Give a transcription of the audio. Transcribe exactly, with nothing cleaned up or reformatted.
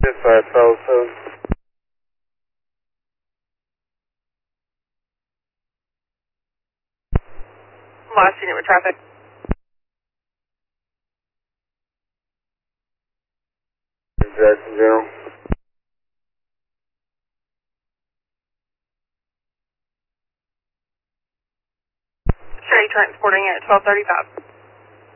five five seven. Last unit with traffic. Jackson General. Straight transporting at twelve thirty-five.